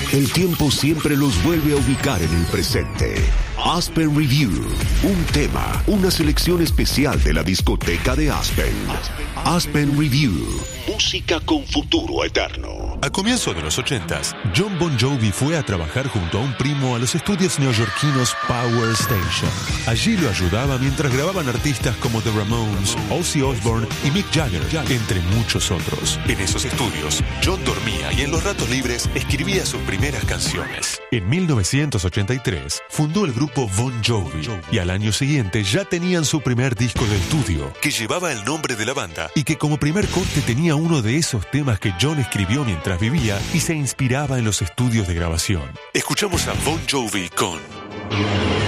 El tiempo siempre los vuelve a ubicar en el presente. Aspen Review, un tema, una selección especial de la discoteca de Aspen. Aspen Review, música con futuro eterno. A comienzos de los 80s, Jon Bon Jovi fue a trabajar junto a un primo a los estudios neoyorquinos Power Station. Allí lo ayudaba mientras grababan artistas como The Ramones, Ozzy Osbourne y Mick Jagger, entre muchos otros. En esos estudios, Jon dormía y en los ratos libres escribía sus primeras canciones. En 1983, fundó el grupo Bon Jovi y al año siguiente ya tenían su primer disco de estudio, que llevaba el nombre de la banda y que como primer corte tenía uno de esos temas que Jon escribió mientras vivía y se inspiraba en los estudios de grabación. Escuchamos a Bon Jovi con